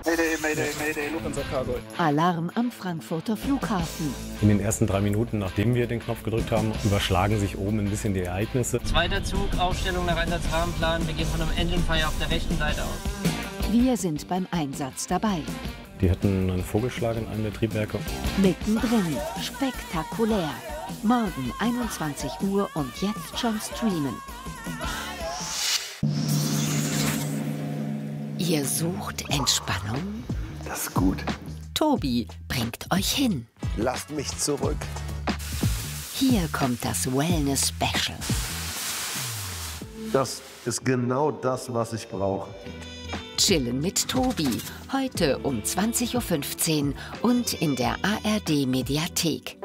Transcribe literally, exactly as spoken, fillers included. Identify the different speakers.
Speaker 1: Mayday, Mayday, Mayday, Lufthansa Cargo.
Speaker 2: Alarm am Frankfurter Flughafen.
Speaker 3: In den ersten drei Minuten, nachdem wir den Knopf gedrückt haben, überschlagen sich oben ein bisschen die Ereignisse.
Speaker 4: Zweiter Zug, Aufstellung nach Einsatzrahmenplan. Wir gehen von einem Engine Fire auf der rechten Seite aus.
Speaker 2: Wir sind beim Einsatz dabei.
Speaker 3: Die hatten einen Vogelschlag in einem der Triebwerke.
Speaker 2: Mittendrin, spektakulär. Morgen einundzwanzig Uhr und jetzt schon streamen. Ihr sucht Entspannung?
Speaker 5: Das ist gut.
Speaker 2: Tobi bringt euch hin.
Speaker 5: Lasst mich zurück.
Speaker 2: Hier kommt das Wellness Special.
Speaker 5: Das ist genau das, was ich brauche.
Speaker 2: Chillen mit Tobi. Heute um zwanzig Uhr fünfzehn und in der A R D Mediathek.